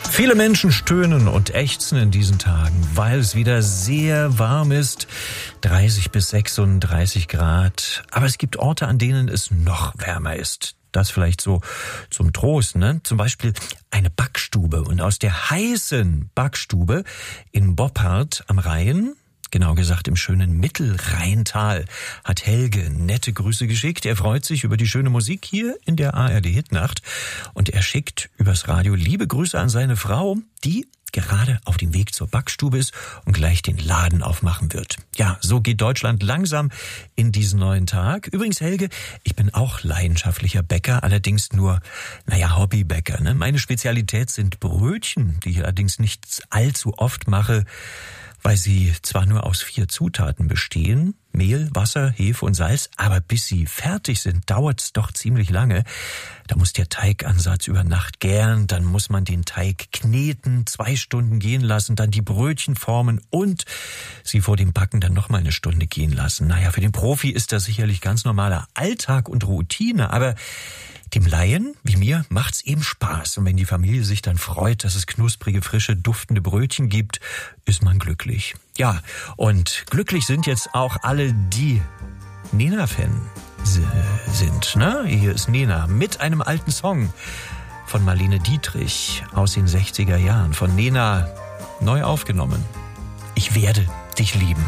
Viele Menschen stöhnen und ächzen in diesen Tagen, weil es wieder sehr warm ist, 30 bis 36 Grad. Aber es gibt Orte, an denen es noch wärmer ist. Das vielleicht so zum Trost, ne? Zum Beispiel eine Backstube. Und aus der heißen Backstube in Boppard am Rhein, genau gesagt im schönen Mittelrheintal, hat Helge nette Grüße geschickt. Er freut sich über die schöne Musik hier in der ARD Hitnacht. Und er schickt übers Radio liebe Grüße an seine Frau, die gerade auf dem Weg zur Backstube ist und gleich den Laden aufmachen wird. Ja, so geht Deutschland langsam in diesen neuen Tag. Übrigens, Helge, ich bin auch leidenschaftlicher Bäcker, allerdings nur, Hobbybäcker, ne? Meine Spezialität sind Brötchen, die ich allerdings nicht allzu oft mache, weil sie zwar nur aus 4 Zutaten bestehen, Mehl, Wasser, Hefe und Salz, aber bis sie fertig sind, dauert's doch ziemlich lange. Da muss der Teigansatz über Nacht gären, dann muss man den Teig kneten, 2 Stunden gehen lassen, dann die Brötchen formen und sie vor dem Backen dann nochmal 1 Stunde gehen lassen. Für den Profi ist das sicherlich ganz normaler Alltag und Routine, aber dem Laien, wie mir, macht's eben Spaß. Und wenn die Familie sich dann freut, dass es knusprige, frische, duftende Brötchen gibt, ist man glücklich. Ja, und glücklich sind jetzt auch alle, die Nena-Fan sind. Ne? Hier ist Nena mit einem alten Song von Marlene Dietrich aus den 60er Jahren. Von Nena neu aufgenommen. Ich werde dich lieben.